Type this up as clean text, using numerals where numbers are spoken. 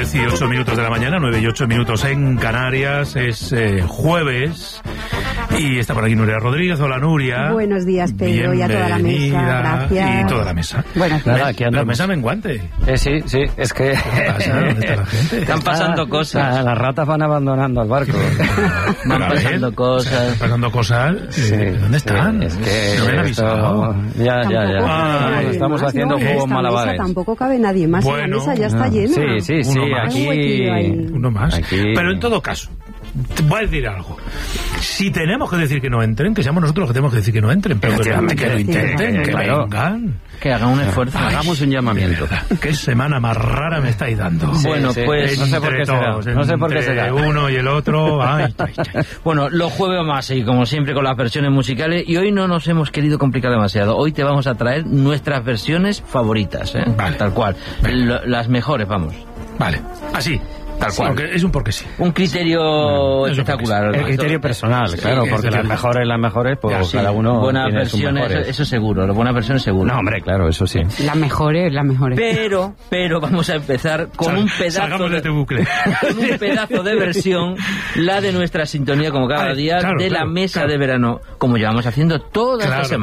10:08 de la mañana, 9:08 en Canarias. Es jueves y está por aquí Nuria Rodríguez. Hola, Nuria. Buenos días, Pedro, y a toda la mesa. Gracias. Y toda la mesa. Buenas tardes. Aquí andamos. La mesa menguante. Sí, es que... ¿Qué pasa? ¿Dónde está la gente? Están pasando cosas. Las ratas van abandonando el barco. Van pasando cosas. Pasando cosas. Sí, ¿Dónde están? Es que no me han avisado. Ya. Estamos haciendo juegos malabares. Tampoco cabe nadie más. Bueno, la mesa ya está llena. Sí, aquí... Uno más. Aquí... Pero en todo caso, te voy a decir algo. Si tenemos que decir que no entren, que seamos nosotros los que tenemos que decir que no entren, pero que lo intenten, que vengan. Que hagan un esfuerzo. Hagamos un llamamiento. Qué semana más rara me estáis dando. Bueno, pues no sé por qué será. No sé por qué será. Uno y el otro. Ay. Bueno, los jueves más, y como siempre con las versiones musicales, y hoy no nos hemos querido complicar demasiado. Hoy te vamos a traer nuestras versiones favoritas, ¿eh? Vale. Tal cual. Las mejores, vamos. Vale. Así. Tal cual. Es un porque sí. Un criterio espectacular. El criterio personal, claro, porque las mejores, pues sí, cada uno buenas tiene sus versiones, mejores. eso seguro, las buenas versiones seguro. No, hombre, claro, eso sí. Las mejores. Pero vamos a empezar con un pedazo de este bucle. Con un pedazo de versión, la de nuestra sintonía como cada día, de la mesa de verano, como llevamos haciendo todas las semanas.